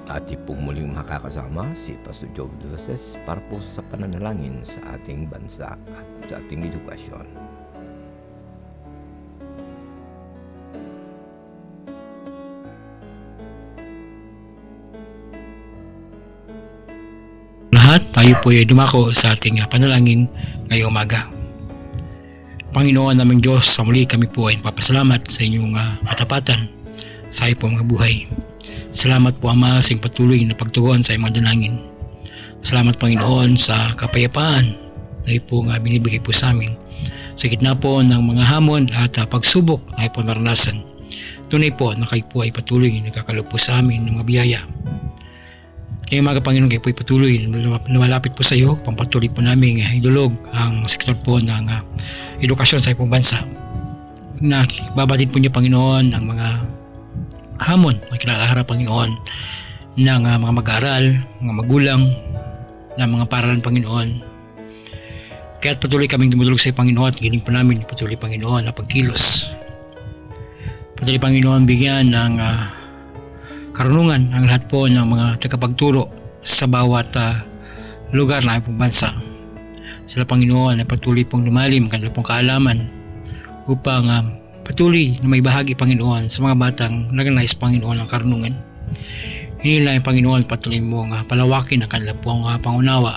Ating pong muling makakasama si Pastor Joe Doses para po sa pananalangin sa ating bansa at sa ating edukasyon. Lahat tayo po ay dumako sa ating panalangin ngayong umaga. Panginoon naming Diyos, sa muli kami po ay papasalamat sa inyong katapatan sa iyo po mga buhay. Salamat po Ama sa patuloy na pagtugon sa iyong dalangin. Salamat Panginoon sa kapayapaan na iyo po binibigay po sa amin. Sa gitna po ng mga hamon at pagsubok na iyo po naranasan. Tunay po na kayo po ay patuloy na nagkakalob po sa amin ng mga biyaya. Kaya mga Panginoon, kayo po ay patuloy lumalapit po sa iyo. Pampatuloy po namin idulog ang sektor po ng edukasyon sa iyong bansa. Nakikibabatid po niyo Panginoon ang mga hamon na kinakaharap Panginoon ng mga mag-aaral, mga magulang, ng mga paralan Panginoon. Kaya't patuloy kaming dumudulog sa iyo Panginoon at giling po namin patuloy Panginoon na pagkilos. Patuloy Panginoon bigyan ng karunungan ang lahat po ng mga tagapagturo sa bawat lugar na ipong bansa. Sila Panginoon ay patuloy pong lumalim kanilang pong kaalaman upang patuloy na may bahagi Panginoon sa mga batang nagnais Panginoon ang karunungan. Hinila ang Panginoon patuloy mong palawakin ang kanilang pong pangunawa.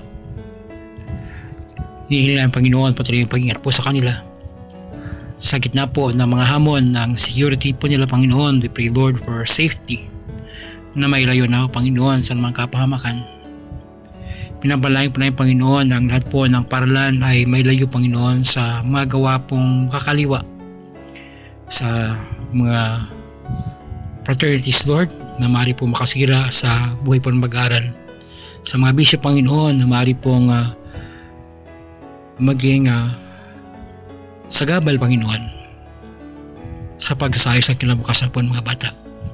Hinila ang Panginoon patuloy yung pag-ingat po sa kanila. Sa gitna po ng mga hamon ng security po nila Panginoon, we pray Lord for safety na may layo na Panginoon sa mga kapahamakan. Pinapalangin po na yung Panginoon ang lahat po ng paralan ay may layo Panginoon sa mga gawa pong kakaliwa sa mga fraternities Lord na maaari po makasira sa buhay po ng mag-aaral. Sa mga bishop Panginoon na maaari pong maging sagabal Panginoon sa pagsasayos ng kinabukasan po ng mga bata.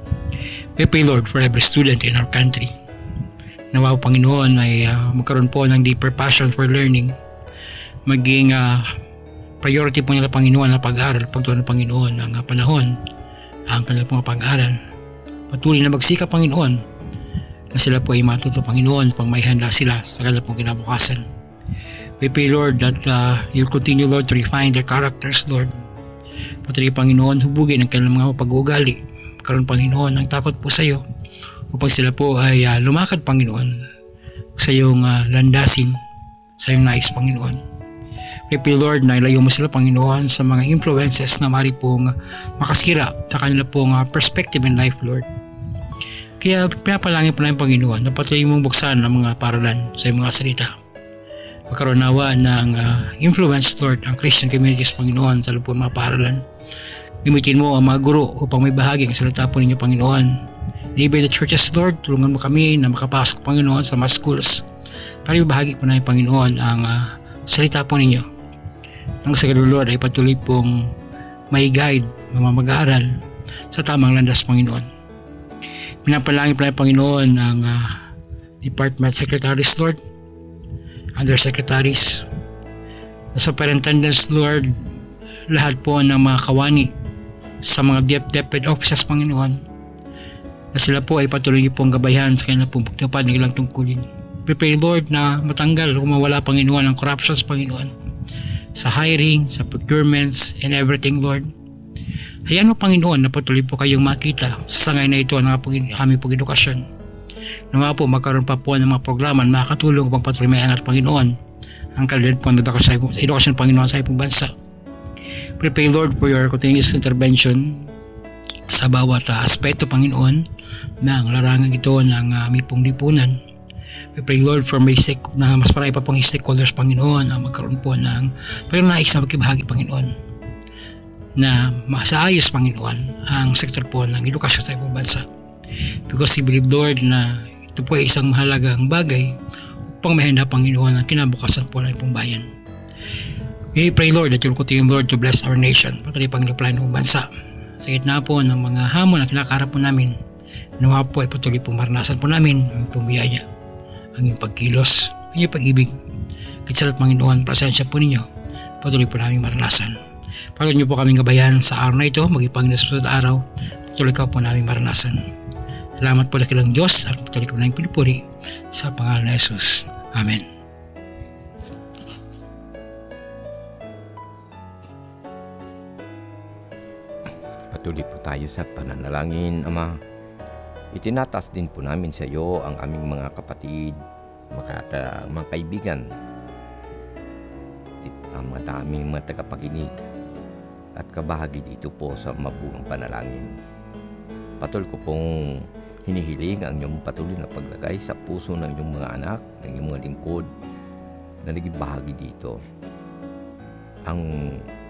We pray Lord for every student in our country. Nawa po Panginoon ay magkaroon po ng deeper passion for learning. Maging priority po nila Panginoon na pag-aaral, pagtuon ng Panginoon ang panahon, ang kanilang mga pag-aaral. Patuloy na magsikap Panginoon na sila po ay matuto Panginoon pang may handa sila sa kanilang pong kinabukasan. We pray Lord that you'll continue Lord to refine their characters Lord. Patuloy Panginoon hubugin ang kanilang mga pag-uugali. Karon Panginoon ang takot po sa iyo upang sila po ay lumakad Panginoon sa iyong landasin, sa iyong nais Panginoon. We pray Lord na ilayo mo sila Panginoon sa mga influences na maaari pong makasira sa kanila pong perspective in life Lord. Kaya pinapalangin po namin Panginoon na patuloy mong buksan ang mga paralan sa iyong mga salita. Magkaroon nawa ng influence Lord ang Christian communities Panginoon sa loob ng mga paralan. Gamitin mo ang mga guro upang may bahagi ang salita po ninyo Panginoon. Enable the churches Lord, tulungan mo kami na makapasok Panginoon sa mga schools para ibahagi po namin Panginoon ang salita po ninyo. Ang sa Lord ay patuloy pong may guide mga mag-aaral sa tamang landas Panginoon. Pinapalangin po namin Panginoon ang department secretaries Lord, undersecretaries, the superintendents Lord, lahat po ng mga kawani sa mga DepEd offices Panginoon na sila po ay patuloy pong gabayan sa kanilang pong pagtupad ng ilang tungkulin. We pray Lord na matanggal kung mawala Panginoon ang corruptions Panginoon sa hiring, sa procurements and everything Lord. Hayaan mo Panginoon na patuloy po kayong makita sa sangay na ito ng aming pong edukasyon. Nawa po magkaroon pa po ng mga programa na makakatulong upang patuloy may angat Panginoon ang kalidad po ng edukasyon Panginoon sa ipong bansa. We pray Lord for your continuous intervention sa bawat aspeto Panginoon ng larangan ito ng aming pong lipunan. We pray Lord for na mas marami pa pong stakeholders Panginoon na magkaroon po ng pagnanais na magkibahagi Panginoon na masaayos Panginoon ang sektor po ng edukasyon sa ibang bansa. Because we believe Lord na ito po ay isang mahalagang bagay upang mahanda Panginoon ang kinabukasan po ng ibang bayan. We pray Lord that you'll continue Lord to bless our nation. Patuloy Panginoon ng bansa. Sa gitna po ng mga hamon na kinakaharap po namin, nawa po ay patuloy pong maranasan po namin ang pumiyaya, ang iyong pagkilos, ang iyong pag-ibig. Kitsalat Panginoon, presensya po ninyo, patuloy po namin maranasan. Patuloy niyo po kaming gabayan sa araw na ito, maging Panginoon sa araw, patuloy ka po namin maranasan. Salamat po dakilang Diyos at patuloy ko na yung pinupuri sa pangalan ni Jesus. Amen. Patuloy po tayo sa pananalangin, Ama. Itinatas din po namin sa iyo ang aming mga kapatid, mga kaibigan, ang mga aming mga tagapakinig at kabahagi dito po sa mabugang panalangin. Patuloy ko pong hinihiling ang iyong patuloy na paglagay sa puso ng iyong mga anak, ng iyong mga lingkod na naging bahagi dito. Ang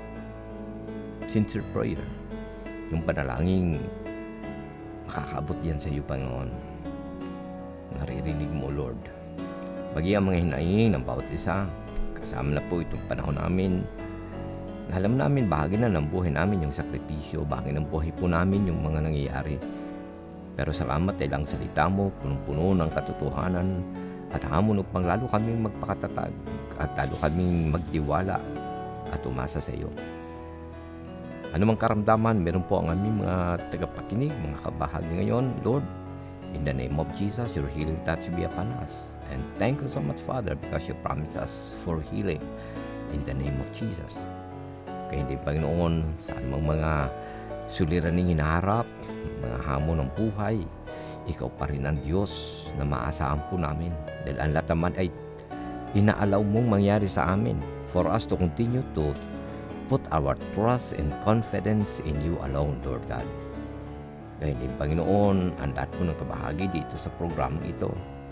sincere prayer, yung panalangin, makakaabot yan sa iyo, Panginoon. Naririnig mo, Lord. Bagi ang mga hinaing ng bawat isa, kasama na po itong panahon namin. Alam namin, bahagi na ng buhay namin yung sakripisyo, bahagi ng buhay po namin yung mga nangyayari. Pero salamat dahil ang salita mo, punong-puno ng katotohanan, at hamon upang lalo kaming magpakatatag at lalo kaming magtiwala at umasa sa iyo. Anumang karamdaman, meron po ang aming mga tagapakinig, mga kabahagi ngayon, Lord. In the name of Jesus, your healing touch be upon us. And thank you so much, Father, because you promised us for healing in the name of Jesus. Kaya hindi, Panginoon, sa anumang mga suliraning hinaharap, mga hamon ng buhay, ikaw pa rin ang Diyos na maaasahan po namin. Dahil ang lahat naman ay inaalaw mong mangyari sa amin for us to continue to put our trust and confidence in you alone, Lord God. Kaya din, Panginoon, ang lahat po ng kabahagi dito sa programa ito,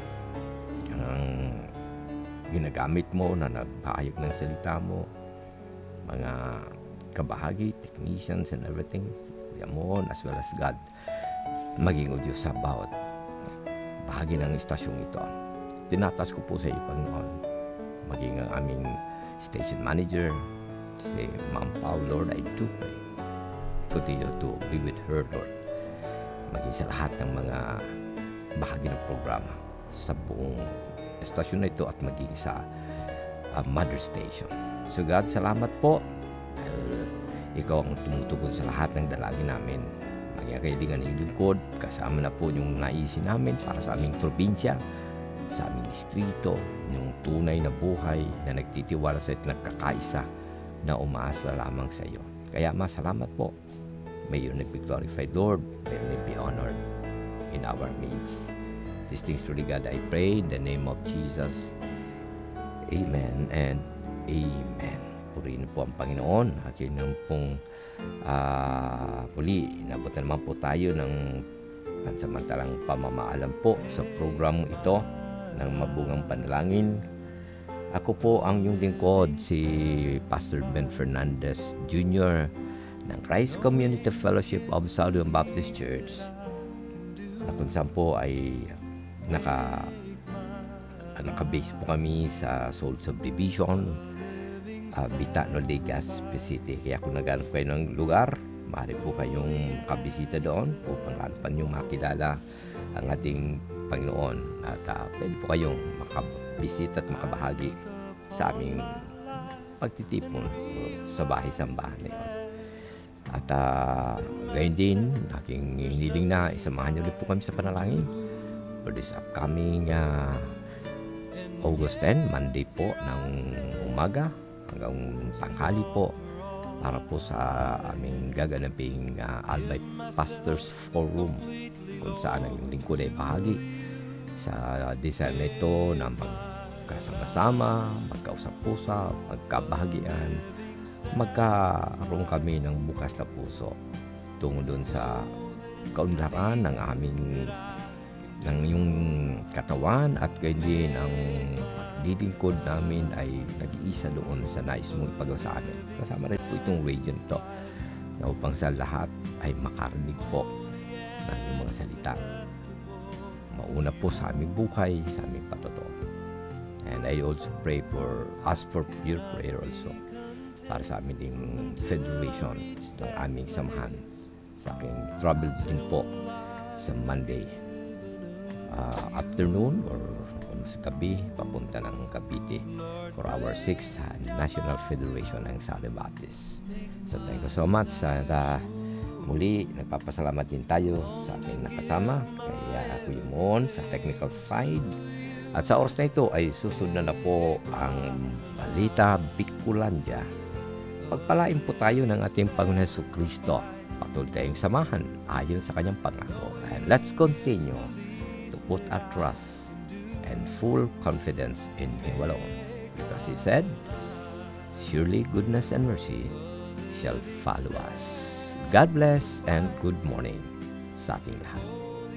ang ginagamit mo na nagpahayag ng salita mo, mga kabahagi, technicians and everything, Yamon as well as God, maging o Diyos sa bawat bahagi ng istasyong ito. Tinatas ko po sa iyo, Panginoon, maging ang aming station manager, si Ma'am Pao, Lord, I do pray. Continue to be with her, Lord. Maging sa lahat ng mga bahagi ng programa sa buong estasyon na ito at maging sa mother station. So God, salamat po. Ikaw ang tumutugon sa lahat ng dalangin namin. Maging kailangan ng lingkod, kasama na po yung naisin namin para sa aming probinsya, sa aming distrito, yung tunay na buhay na nagtitiwala sa at nagkakaisa na umaasa lamang sa iyo. Kaya salamat po. May your name be glorified, Lord. May your name be honored in our midst. These things truly, God, I pray in the name of Jesus. Amen and Amen. Purihin po ang Panginoon. At yun yung pong muli, inabot na naman po tayo ng pansamantalang pamamaalam po sa programong ito ng Mabungang Panalangin. Ako po ang yung lingkod, si Pastor Ben Fernandez Jr. ng Christ Community Fellowship of Southern Baptist Church, na kung saan po ay naka-base po kami sa Soul Subdivision, Bitano, Legazpi City. Kaya kung naghanap kayo ng lugar, maaari po kayong makabisita doon upang lalo pa niyong makilala ang ating Panginoon. At pwede po kayong makabisita at makabahagi sa aming pagtitipon sa bahay-sambahan na yun. At gayon din, aking hiniling na isamahan niyo ulit po kami sa panalangin for this upcoming August 10, Monday po ng umaga hanggang tanghali po, para po sa aming gaganaping Albay Pastors Forum, kung saan ang lingkod ay bahagi sa design na ito na magkasama-sama, magkausap-usap, magkabahagian, magkaroon kami ng bukas na puso tungo doon sa kaunlaran ng aming ng yung katawan, at gayon din ang paglilingkod namin ay nag-iisa doon sa nais mong ipagawa sa amin. Kasama rin po itong radio nito na upang sa lahat ay makarinig po ng yung mga salita. Mauna po sa aming buhay, sa aming patotoo. And I also ask for your prayer also para sa aming federation ng aming samahan, sa aking travel din po sa Monday afternoon or sa gabi, papunta ng Cavite for our 6th National Federation ng Southern Baptist. So thank you so much. Muli, nagpapasalamat din tayo sa ating nakasama, kay Kuya Mon sa technical side. At sa oras na ito ay susunod na po ang Balita Bicolandia. Pagpalain po tayo ng ating Panginoon Jesucristo. Patuloy tayong samahan ayon sa kanyang pangako. And let's continue to put our trust and full confidence in Him alone. Because He said, surely goodness and mercy shall follow us. God bless and good morning sa ating lahat.